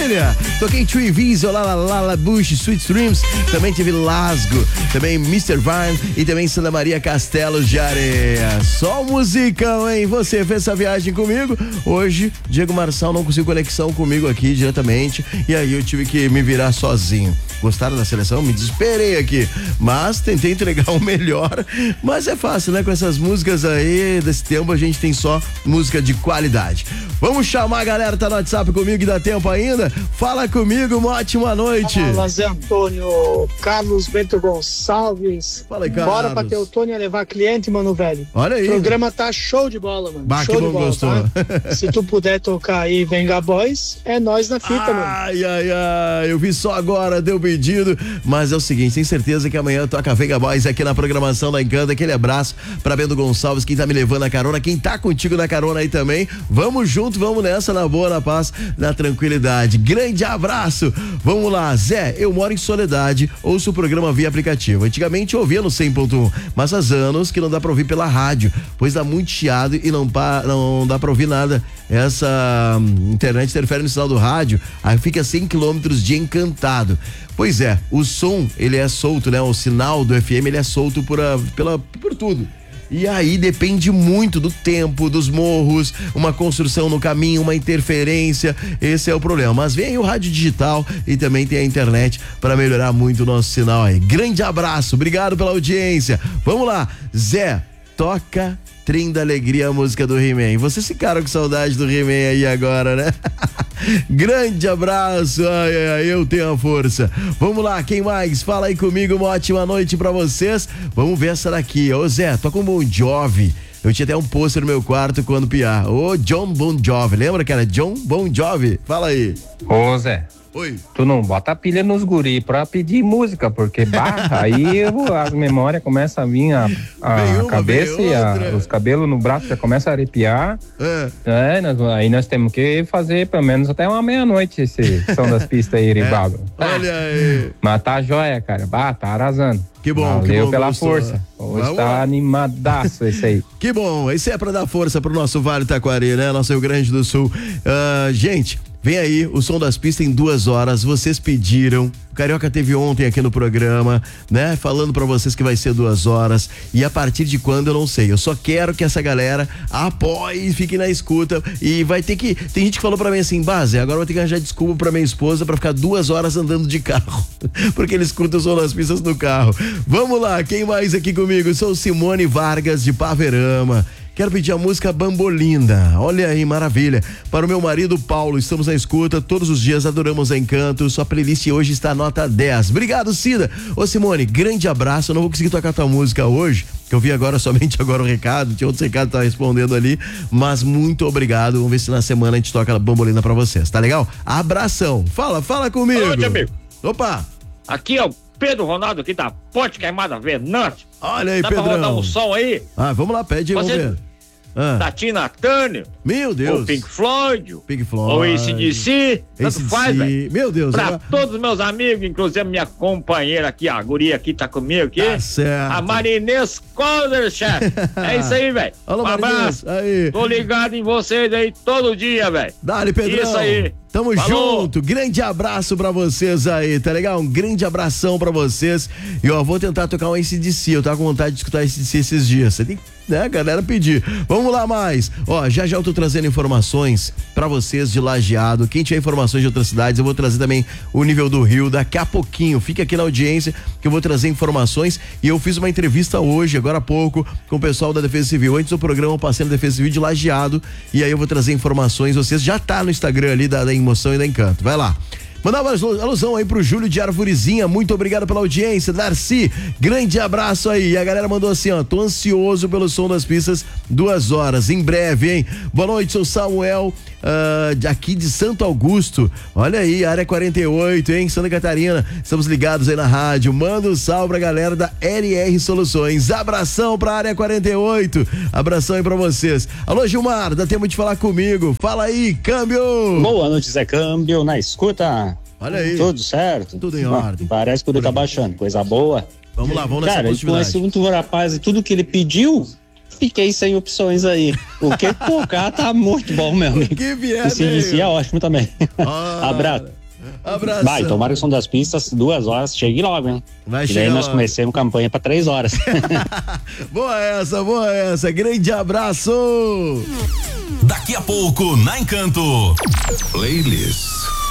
Maravilha! Toquei Tree Visual, Lala Bush, Sweet Dreams, também tive Lasgo, também Mr. Vine e também Santa Maria Castelo de Areia. Só musicão, hein? Você fez essa viagem comigo? Hoje, Diego Marçal não conseguiu conexão comigo aqui diretamente e aí eu tive que me virar sozinho. Gostaram da seleção? Me desesperei aqui, mas tentei entregar o melhor, mas é fácil, né? Com essas músicas aí, desse tempo a gente tem só música de qualidade. Vamos chamar a galera, tá no WhatsApp comigo e dá tempo ainda? Fala comigo, uma ótima noite. Fala, Zé Antônio, Carlos Bento Gonçalves. Fala aí, Carlos. Bora pra Teutônia levar cliente, mano, velho. Olha aí. O programa tá show de bola, mano. Bah, show que de bom, bola, gostou. tá? Se tu puder tocar aí Venga Boys, é nós na fita, mano. Ai, eu vi só agora, deu pedido, mas é o seguinte, tem certeza que amanhã toca Venga Boys aqui na programação da Encanta. Aquele abraço pra Bento Gonçalves, quem tá me levando a carona, quem tá contigo na carona aí também. Vamos junto, vamos nessa, na boa, na paz, na tranquilidade. Grande abraço. Vamos lá, Zé, eu moro em Soledade, ouço o programa via aplicativo. Antigamente eu ouvia no 100.1, mas há anos que não dá pra ouvir pela rádio, pois dá muito chiado e não dá pra ouvir nada. Essa internet interfere no sinal do rádio, aí fica 100 quilômetros de Encantado. Pois é, o som, ele é solto, né? O sinal do FM, ele é solto por tudo. E aí depende muito do tempo, dos morros, uma construção no caminho, uma interferência, esse é o problema. Mas vem aí o rádio digital e também tem a internet para melhorar muito o nosso sinal aí. Grande abraço, obrigado pela audiência. Vamos lá, Zé, toca Trem da Alegria, a música do He-Man. Vocês ficaram com saudade do He-Man aí agora, né? Grande abraço, eu tenho a força. Vamos lá, quem mais? Fala aí comigo, uma ótima noite pra vocês. Vamos ver essa daqui. Ô Zé, toca um Bon Jovi. Eu tinha até um pôster no meu quarto quando piar. Ô John Bon Jovi, lembra que era John Bon Jovi? Fala aí. Ô Zé. Oi. Tu não bota pilha nos guri pra pedir música, porque aí as memórias começam a vir a cabeça e os cabelos no braço já começam a arrepiar. Aí nós temos que fazer pelo menos até uma meia-noite esse som das pistas aí, Rivaldo. Olha aí. Mas tá joia, cara. Tá arrasando. Que bom, valeu que bom, pela gostou. força. Hoje tá animadaço esse aí. Que bom, esse é pra dar força pro nosso Vale Taquari, né? Nosso Rio Grande do Sul. Gente, vem aí o som das pistas em 2 horas, vocês pediram, o Carioca teve ontem aqui no programa, né? Falando pra vocês que vai ser 2 horas e a partir de quando eu não sei, eu só quero que essa galera apoie e fique na escuta e vai ter que, tem gente que falou pra mim assim, base, agora eu vou ter que arranjar desculpa pra minha esposa pra ficar 2 horas andando de carro, porque ele escuta o som das pistas no carro. Vamos lá, quem mais aqui comigo? Sou Simone Vargas de Paverama. Quero pedir a música Bambolinda. Olha aí, maravilha. Para o meu marido Paulo, estamos na escuta todos os dias, adoramos a Encanto. Sua playlist hoje está nota 10. Obrigado, Cida. Ô Simone, grande abraço. Eu não vou conseguir tocar tua música hoje, que eu vi somente agora o recado, tinha outro recado que tá respondendo ali, mas muito obrigado. Vamos ver se na semana a gente toca a Bambolinda pra vocês, tá legal? Abração. Fala comigo. Oi, amigo. Opa. Aqui é o Pedro Ronaldo aqui da Ponte Queimada Venâncio. Olha aí, dá Pedrão. Pra rodar um som aí? Vamos lá, pede aí, vamos ver. Da Tina Turner. Meu Deus. O Pink Floyd. Pink Floyd. Ou AC/DC. Tanto faz, velho. Meu Deus. Pra todos os meus amigos, inclusive minha companheira aqui, a guria aqui tá comigo aqui. Tá certo. A Marinês Calder, chefe. É isso aí, velho. Alô, Marinês. Aí. Tô ligado em vocês aí todo dia, velho. Dá-lhe, Pedrão. Isso aí. Tamo Falou. junto, grande abraço pra vocês aí, tá legal? Um grande abração pra vocês. E ó, vou tentar tocar um AC/DC, eu tava com vontade de escutar AC/DC esses dias. Você tem que, né, galera, pedir. Vamos lá mais. Ó, já eu tô trazendo informações pra vocês de Lajeado. Quem tiver informações de outras cidades, eu vou trazer também o nível do Rio daqui a pouquinho. Fica aqui na audiência que eu vou trazer informações. E eu fiz uma entrevista hoje, agora há pouco, com o pessoal da Defesa Civil. Antes do programa eu passei na Defesa Civil de Lajeado. E aí eu vou trazer informações. Vocês já tá no Instagram ali da Emoção e da Encanto. Vai lá. Mandar uma alusão aí pro Júlio de Arvorezinha, muito obrigado pela audiência. Darcy, grande abraço aí. E a galera mandou assim, ó, tô ansioso pelo som das pistas, 2 horas, em breve, hein? Boa noite, sou Samuel, aqui de Santo Augusto. Olha aí, área 48, hein? Santa Catarina, estamos ligados aí na rádio. Manda um salve pra galera da LR Soluções. Abração pra área 48. Abração aí pra vocês. Alô, Gilmar, dá tempo de falar comigo. Fala aí, câmbio. Boa noite, Zé Câmbio, na escuta. Olha aí. Tudo certo? Tudo em ordem. Parece que tudo tá baixando, coisa boa. Vamos lá, vamos nessa Cara, ele conhece muito rapaz e tudo que ele pediu, fiquei sem opções aí. O que tocar tá muito bom, meu amigo. O que vier, o CDC é ótimo também. Abraço. Abraço. Vai, tomara que Som das Pistas, 2 horas, chegue logo, hein? Vai e chegar daí nós logo. começamos campanha pra 3 horas. Boa essa. Grande abraço. Daqui a pouco, na Encanto. Playlist.